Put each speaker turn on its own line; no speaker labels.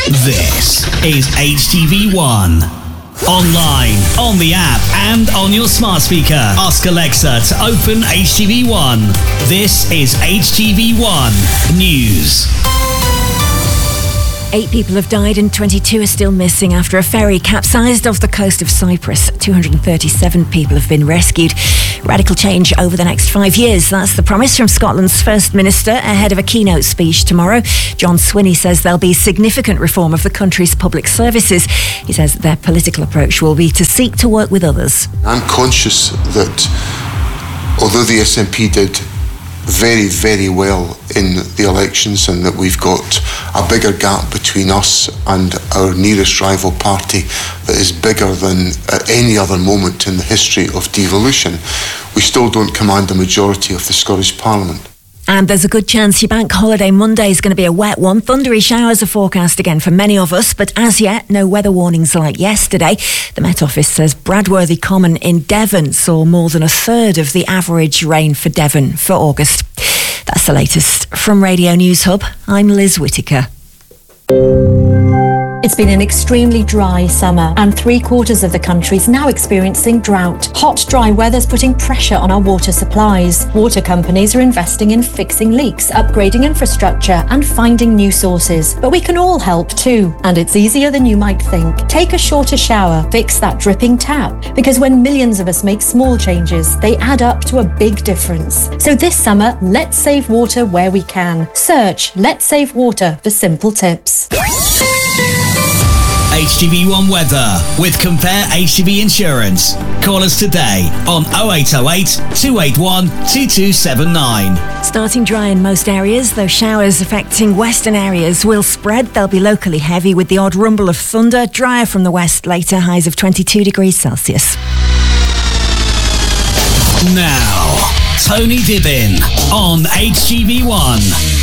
This is HTV1. Online, on the app, and on your smart speaker. Ask Alexa to open HTV1. This is HTV1 News.
8 people have died and 22 are still missing after a ferry capsized off the coast of Cyprus. 237 people have been rescued. Radical change over the next 5 years. That's the promise from Scotland's First Minister ahead of a keynote speech tomorrow. John Swinney says there'll be significant reform of the country's public services. He says their political approach will be to seek to work with others.
I'm conscious that although the SNP did very, very well in the elections and that we've got a bigger gap between us and our nearest rival party that is bigger than at any other moment in the history of devolution, we still don't command the majority of the Scottish Parliament.
And there's a good chance your bank holiday Monday is going to be a wet one. Thundery showers are forecast again for many of us, but as yet, no weather warnings like yesterday. The Met Office says Bradworthy Common in Devon saw more than a third of the average rain for Devon for August. That's the latest from Radio News Hub. I'm Liz Whittaker.
It's been an extremely dry summer and 3/4 of the country's now experiencing drought. Hot, dry weather's putting pressure on our water supplies. Water companies are investing in fixing leaks, upgrading infrastructure and finding new sources. But we can all help too, and it's easier than you might think. Take a shorter shower, fix that dripping tap, because when millions of us make small changes, they add up to a big difference. So this summer, let's save water where we can. Search Let's Save Water for simple tips.
HTV1 Weather with Compare HTV Insurance. Call us today on 0808 281 2279.
Starting dry in most areas, though showers affecting western areas will spread. They'll be locally heavy with the odd rumble of thunder. Drier from the west later, highs of 22 degrees Celsius.
Now, Tony Dibbin on HTV1.